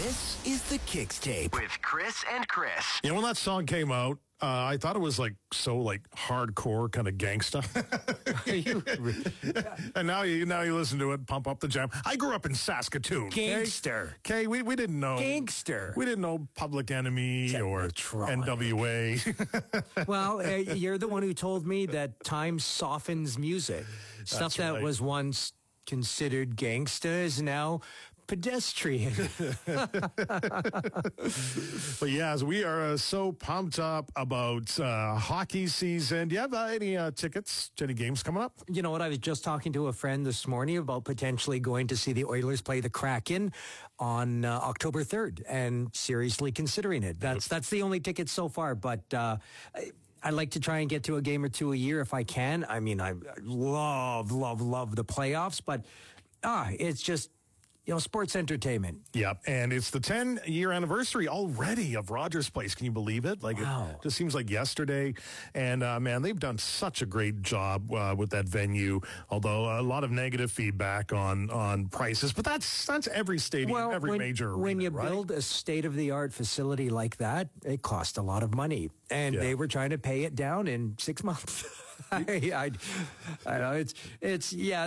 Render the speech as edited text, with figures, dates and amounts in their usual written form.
This is the Kicks Tape with Chris and Chris. You know, when that song came out, I thought it was so hardcore kind of gangsta. And now you listen to it, pump up the jam. I grew up in Saskatoon. Gangster. Okay, we didn't know. Gangster. We didn't know Public Enemy or NWA. Well, you're the one who told me that time softens music. Stuff that right. was once considered gangsta is now pedestrian. But yeah, as we are so pumped up about hockey season. Do you have any tickets to any games coming up? You know what? I was just talking to a friend this morning about potentially going to see the Oilers play the Kraken on October 3rd and seriously considering it. That's the only ticket so far, but I like to try and get to a game or two a year if I can. I mean, I love the playoffs, but it's just, sports entertainment. Yep, and it's the 10-year anniversary already of Rogers Place. Can you believe it? Wow. It just seems like yesterday. And, man, they've done such a great job with that venue, although a lot of negative feedback on prices. But that's every stadium, every major arena, when you right? build a state-of-the-art facility like that, it costs a lot of money. And they were trying to pay it down in 6 months. I know, it's